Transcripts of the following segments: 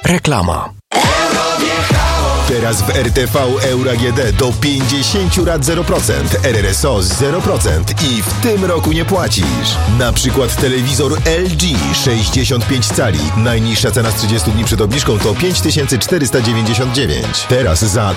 Reklama. Teraz w RTV Euro AGD do 50 rat 0%, RRSO 0% i w tym roku nie płacisz. Na przykład telewizor LG 65 cali. Najniższa cena z 30 dni przed obniżką to 5499. Teraz za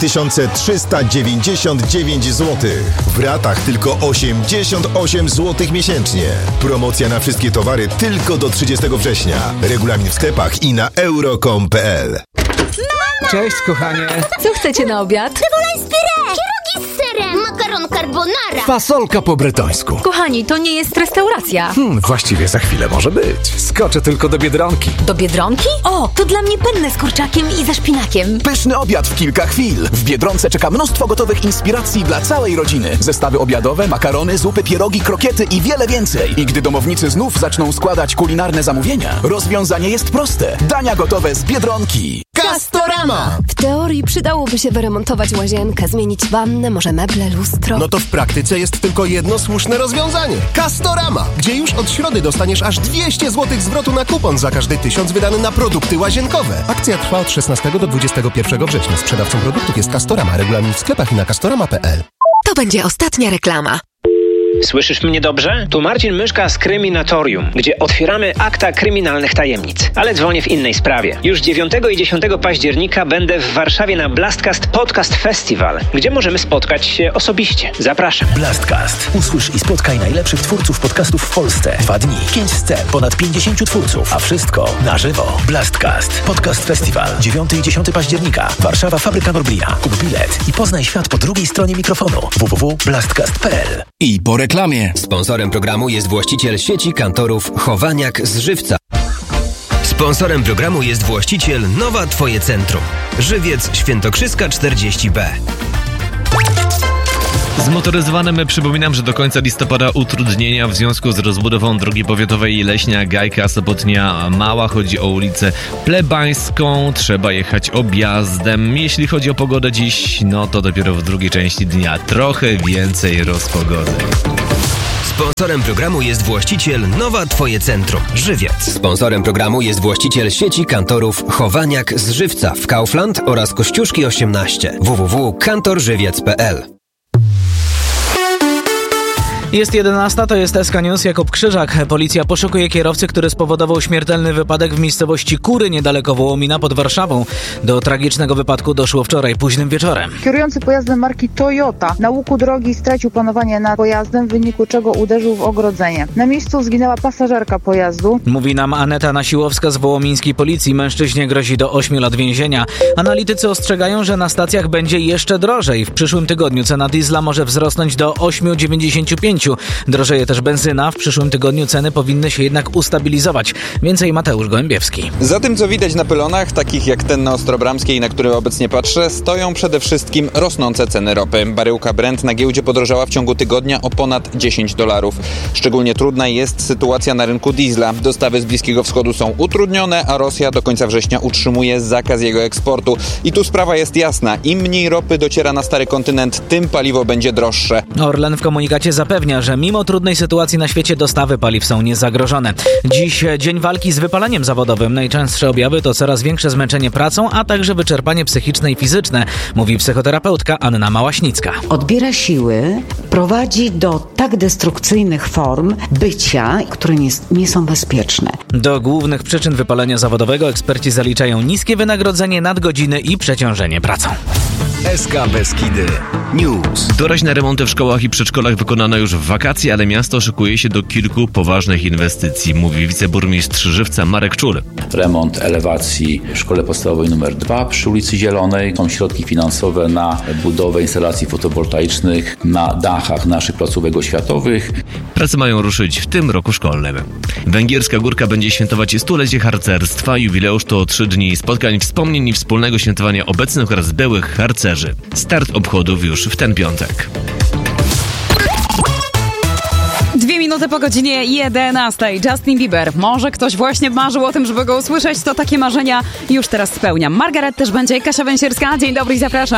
4399 zł. W ratach tylko 88 zł miesięcznie. Promocja na wszystkie towary tylko do 30 września. Regulamin w sklepach i na euro.com.pl. Cześć, kochanie. Co chcecie na obiad? Cebula z pyré, pierogi z serem, makaron carbonara. Fasolka po bretońsku. Kochani, to nie jest restauracja. Właściwie za chwilę może być. Skoczę tylko do Biedronki. Do Biedronki? O, to dla mnie penne z kurczakiem i ze szpinakiem. Pyszny obiad w kilka chwil. W Biedronce czeka mnóstwo gotowych inspiracji dla całej rodziny. Zestawy obiadowe, makarony, zupy, pierogi, krokiety i wiele więcej. I gdy domownicy znów zaczną składać kulinarne zamówienia, rozwiązanie jest proste. Dania gotowe z Biedronki. Castorama! W teorii przydałoby się wyremontować łazienkę, zmienić wannę, może meble, lustro. No to w praktyce jest tylko jedno słuszne rozwiązanie. Castorama, gdzie już od środy dostaniesz aż 200 zł zwrotu na kupon za każdy 1000 wydany na produkty łazienkowe. Akcja trwa od 16 do 21 września. Sprzedawcą produktów jest Castorama. Regulamin w sklepach i na castorama.pl. To będzie ostatnia reklama. Słyszysz mnie dobrze? Tu Marcin Myszka z Kryminatorium, gdzie otwieramy akta kryminalnych tajemnic. Ale dzwonię w innej sprawie. Już 9 i 10 października będę w Warszawie na Blastcast Podcast Festival, gdzie możemy spotkać się osobiście. Zapraszam. Blastcast. Usłysz i spotkaj najlepszych twórców podcastów w Polsce. 2 dni, 5 scen, ponad 50 twórców, a wszystko na żywo. Blastcast Podcast Festival. 9 i 10 października. Warszawa, Fabryka Norblia. Kup bilet i poznaj świat po drugiej stronie mikrofonu. www.blastcast.pl. I po reklamie. Sponsorem programu jest właściciel sieci kantorów Chowaniak z Żywca. Sponsorem programu jest właściciel Nowa Twoje Centrum. Żywiec Świętokrzyska 40B. Zmotoryzowanym przypominam, że do końca listopada utrudnienia w związku z rozbudową drogi powiatowej Leśnia-Gajka-Sopotnia Mała. Chodzi o ulicę Plebańską. Trzeba jechać objazdem. Jeśli chodzi o pogodę dziś, no to dopiero w drugiej części dnia trochę więcej rozpogodzeń. Sponsorem programu jest właściciel Nowa Twoje Centrum. Żywiec. Sponsorem programu jest właściciel sieci kantorów Chowaniak z Żywca w Kaufland oraz Kościuszki 18. www.kantorżywiec.pl. Jest 11, to jest SK News, Jakub Krzyżak. Policja poszukuje kierowcy, który spowodował śmiertelny wypadek w miejscowości Kury, niedaleko Wołomina pod Warszawą. Do tragicznego wypadku doszło wczoraj późnym wieczorem. Kierujący pojazdem marki Toyota na łuku drogi stracił panowanie nad pojazdem, w wyniku czego uderzył w ogrodzenie. Na miejscu zginęła pasażerka pojazdu. Mówi nam Aneta Nasiłowska z wołomińskiej policji. Mężczyźnie grozi do 8 lat więzienia. Analitycy ostrzegają, że na stacjach będzie jeszcze drożej. W przyszłym tygodniu cena diesla może wzrosnąć do 8,95. Drożeje też benzyna. W przyszłym tygodniu ceny powinny się jednak ustabilizować. Więcej Mateusz Gołębiewski. Za tym, co widać na pylonach, takich jak ten na Ostrobramskiej, na który obecnie patrzę, stoją przede wszystkim rosnące ceny ropy. Baryłka Brent na giełdzie podrożała w ciągu tygodnia o ponad $10. Szczególnie trudna jest sytuacja na rynku diesla. Dostawy z Bliskiego Wschodu są utrudnione, a Rosja do końca września utrzymuje zakaz jego eksportu. I tu sprawa jest jasna. Im mniej ropy dociera na stary kontynent, tym paliwo będzie droższe. Orlen w komunikacie zapewnia, że mimo trudnej sytuacji na świecie dostawy paliw są niezagrożone. Dziś dzień walki z wypaleniem zawodowym. Najczęstsze objawy to coraz większe zmęczenie pracą, a także wyczerpanie psychiczne i fizyczne, mówi psychoterapeutka Anna Małaśnicka. Odbiera siły, prowadzi do tak destrukcyjnych form bycia, które nie są bezpieczne. Do głównych przyczyn wypalenia zawodowego eksperci zaliczają niskie wynagrodzenie, nadgodziny i przeciążenie pracą. SK Beskidy News. Doraźne remonty w szkołach i przedszkolach wykonano już w wakacje, ale miasto szykuje się do kilku poważnych inwestycji, mówi wiceburmistrz Żywca Marek Czul. Remont elewacji w szkole podstawowej nr 2 przy ulicy Zielonej. Są środki finansowe na budowę instalacji fotowoltaicznych na dachach naszych placówek oświatowych. Prace mają ruszyć w tym roku szkolnym. Węgierska Górka będzie świętować stulecie harcerstwa. Jubileusz to 3 dni spotkań, wspomnień i wspólnego świętowania obecnych oraz byłych harcerzy. Start obchodów już w ten piątek. 2 minuty po godzinie 11. Justin Bieber. Może ktoś właśnie marzył o tym, żeby go usłyszeć, to takie marzenia już teraz spełniam. Margaret też będzie. Kasia Węsierska. Dzień dobry i zapraszam.